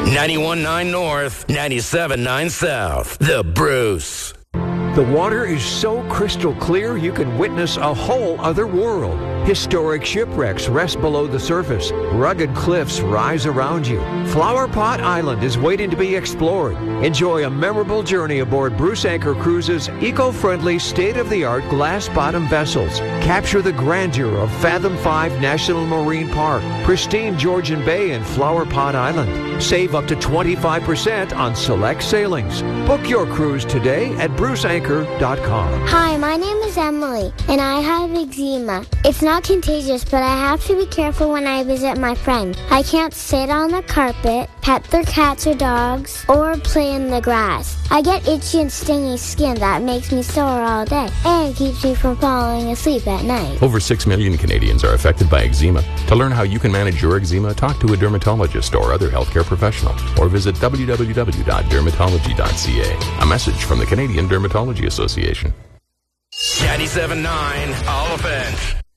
91.9 North, 97.9 South. The Bruce. The water is so crystal clear you can witness a whole other world. Historic shipwrecks rest below the surface. Rugged cliffs rise around you. Flower Pot Island is waiting to be explored. Enjoy a memorable journey aboard Bruce Anchor Cruises' eco-friendly, state-of-the-art glass-bottom vessels. Capture the grandeur of Fathom 5 National Marine Park, pristine Georgian Bay, and Flower Pot Island. Save up to 25% on select sailings. Book your cruise today at bruceanchor.com. Hi, my name is Emily, and I have eczema. It's not contagious, but I have to be careful when I visit my friend. I can't sit on the carpet, pet their cats or dogs, or play in the grass. I get itchy and stingy skin that makes me sore all day and keeps me from falling asleep at night. Over 6 million Canadians are affected by eczema. To learn how you can manage your eczema, talk to a dermatologist or other healthcare professional, or visit www.dermatology.ca. A message from the Canadian Dermatology Association. 97.9 Oliphant.